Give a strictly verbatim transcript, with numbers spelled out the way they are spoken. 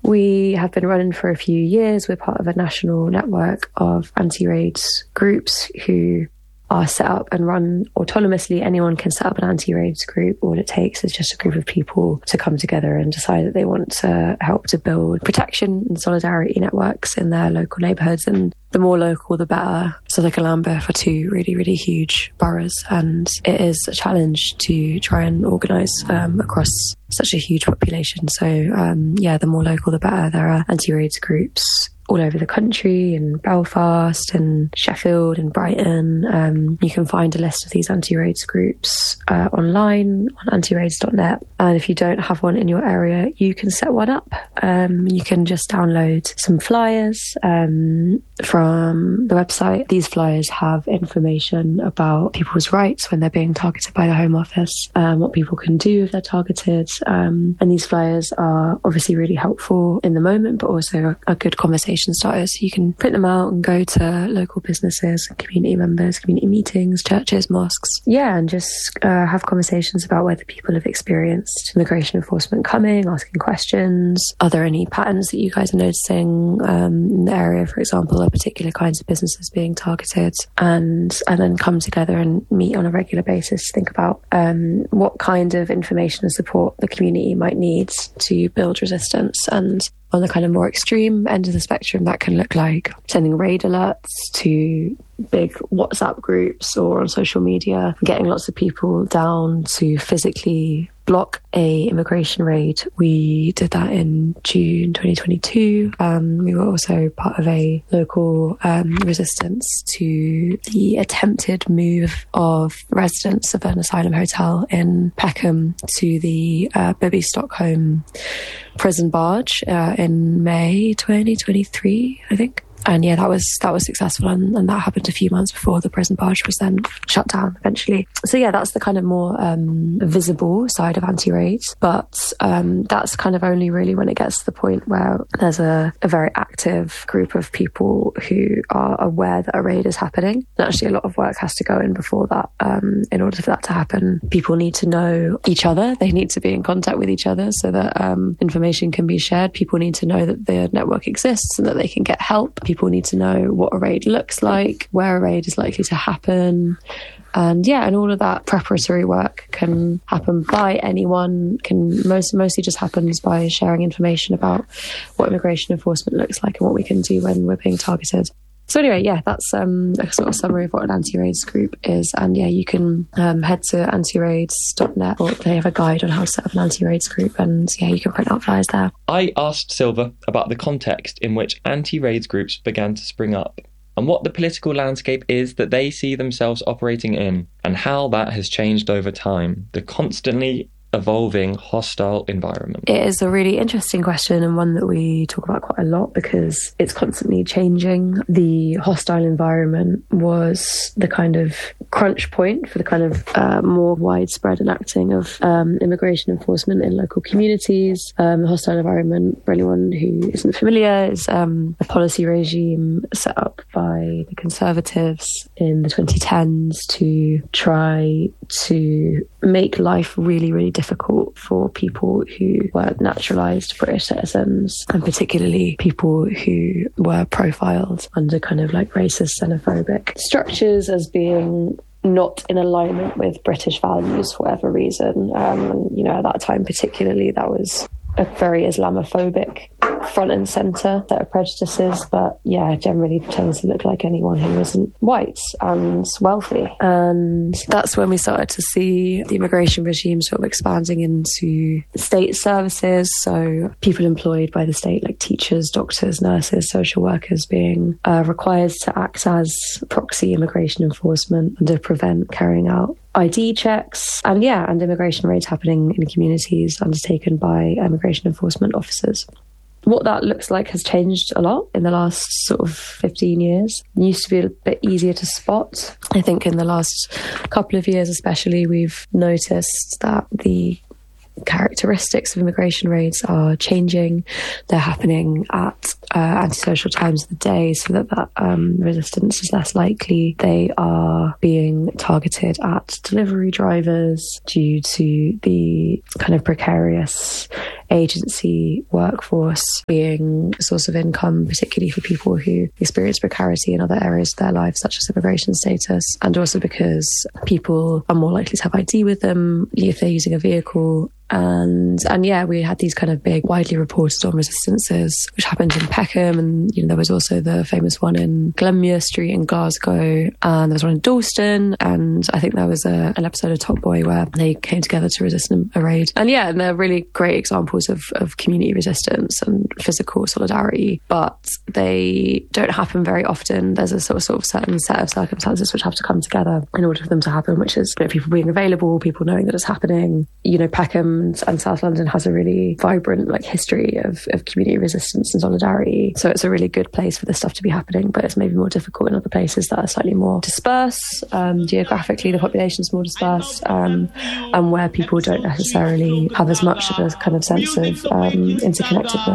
We have been running for a few years. We're part of a national network of anti-raids groups who are set up and run autonomously. Anyone can set up an anti-raids group. All it takes is just a group of people to come together and decide that they want to help to build protection and solidarity networks in their local neighbourhoods. And the more local, the better. Southwark and Lambeth are two really, really huge boroughs, and it is a challenge to try and organise um, across such a huge population. So, um, yeah, the more local, the better. There are anti-raids groups all over the country, in Belfast and Sheffield and Brighton. Um, you can find a list of these anti-raids groups uh, online on anti raids dot net. And if you don't have one in your area, you can set one up. Um, you can just download some flyers um, from the website. These flyers have information about people's rights when they're being targeted by the Home Office, um, what people can do if they're targeted. Um, and these flyers are obviously really helpful in the moment, but also a, a good conversation starters. So you can print them out and go to local businesses, community members, community meetings, churches, mosques. Yeah, and just uh, have conversations about whether people have experienced immigration enforcement coming, asking questions. Are there any patterns that you guys are noticing um, in the area, for example, are particular kinds of businesses being targeted? And, and then come together and meet on a regular basis to think about um, what kind of information and support the community might need to build resistance. And on the kind of more extreme end of the spectrum, that can look like sending raid alerts to big WhatsApp groups or on social media, getting lots of people down to physically block a immigration raid. We did that in June twenty twenty-two. Um, we were also part of a local um, resistance to the attempted move of residents of an asylum hotel in Peckham to the uh, Bibby Stockholm prison barge uh, in May twenty twenty-three, I think. And yeah, that was that was successful, and, and that happened a few months before the prison barge was then shut down eventually. So yeah, that's the kind of more um, visible side of anti-raids, but um, that's kind of only really when it gets to the point where there's a, a very active group of people who are aware that a raid is happening. And actually a lot of work has to go in before that. Um, in order for that to happen, people need to know each other. They need to be in contact with each other so that um, information can be shared. People need to know that the network exists and that they can get help. People People need to know what a raid looks like, where a raid is likely to happen. And yeah, and all of that preparatory work can happen by anyone, can most mostly just happens by sharing information about what immigration enforcement looks like and what we can do when we're being targeted. So anyway, yeah, that's um, a sort of summary of what an anti-raids group is. And yeah, you can um, head to anti raids dot net, or they have a guide on how to set up an anti-raids group. And yeah, you can print out flyers there. I asked Silva about the context in which anti-raids groups began to spring up, and what the political landscape is that they see themselves operating in, and how that has changed over time. The constantly evolving hostile environment? It is a really interesting question, and one that we talk about quite a lot because it's constantly changing. The hostile environment was the kind of crunch point for the kind of uh, more widespread enacting of um, immigration enforcement in local communities. Um, the hostile environment, for anyone who isn't familiar, is um, a policy regime set up by the Conservatives in the twenty tens to try to make life really, really difficult for people who were naturalised British citizens, and particularly people who were profiled under kind of like racist, xenophobic structures as being not in alignment with British values for whatever reason. Um, and, you know, at that time particularly, that was a very Islamophobic front and centre set of prejudices, but yeah, generally tends to look like anyone who isn't white and wealthy. And that's when we started to see the immigration regime sort of expanding into state services, so people employed by the state like teachers, doctors, nurses, social workers being uh, required to act as proxy immigration enforcement and to prevent carrying out I D checks, and yeah, and immigration raids happening in communities undertaken by immigration enforcement officers. What that looks like has changed a lot in the last sort of fifteen years. It used to be a bit easier to spot. I think in the last couple of years especially, we've noticed that the characteristics of immigration raids are changing. They're happening at uh, antisocial times of the day so that that um, resistance is less likely. They are being targeted at delivery drivers due to the kind of precarious agency workforce being a source of income, particularly for people who experience precarity in other areas of their lives, such as immigration status, and also because people are more likely to have I D with them if they're using a vehicle. And and yeah, we had these kind of big, widely reported on resistances, which happened in Peckham, and you know there was also the famous one in Glenmuir Street in Glasgow, and there was one in Dalston, and I think there was a, an episode of Top Boy where they came together to resist a raid. And yeah, and they're really great examples of, of community resistance and physical solidarity, but they don't happen very often. There's a sort of, sort of certain set of circumstances which have to come together in order for them to happen, which is, you know, people being available, people knowing that it's happening. You know, Peckham and South London has a really vibrant like history of, of community resistance and solidarity, so it's a really good place for this stuff to be happening, but it's maybe more difficult in other places that are slightly more dispersed. Um, geographically, the population's more dispersed, um, and where people don't necessarily have as much of a kind of sense of um, interconnectedness.